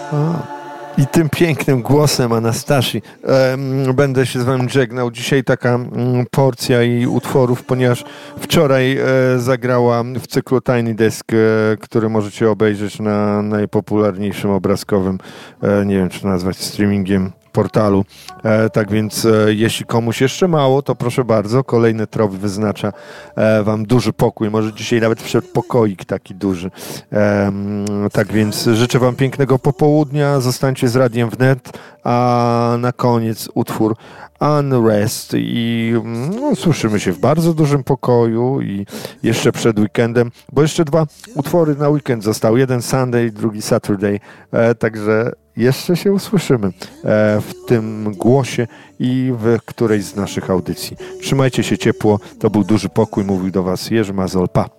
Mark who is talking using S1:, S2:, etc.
S1: I tym pięknym głosem Anastasi będę się z wami żegnał. Dzisiaj taka porcja jej utworów, ponieważ wczoraj zagrała w cyklu Tiny Desk, który możecie obejrzeć na najpopularniejszym obrazkowym, nie wiem czy nazwać streamingiem, portalu. Tak więc jeśli komuś jeszcze mało, to proszę bardzo, kolejny trop wyznacza wam duży pokój, może dzisiaj nawet przedpokoik taki duży. Tak więc życzę wam pięknego popołudnia, zostańcie z Radiem Wnet, a na koniec utwór Unrest i słyszymy się w bardzo dużym pokoju i jeszcze przed weekendem, bo jeszcze 2 utwory na weekend zostały, jeden Sunday, drugi Saturday, także jeszcze się usłyszymy w tym głosie i w którejś z naszych audycji. Trzymajcie się ciepło, to był Duży Pokój, mówił do was Jerzy Mazol, pa.